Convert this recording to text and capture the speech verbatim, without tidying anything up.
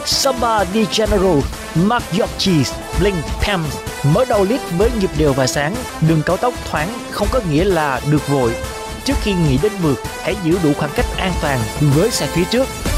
Samba de Janeiro, Mark Your Cheese, Blink Pams. Mở đầu clip với nhịp đều và sáng, đường cao tốc thoáng không có nghĩa là được vội. Trước khi nghĩ đến vượt, hãy giữ đủ khoảng cách an toàn với xe phía trước.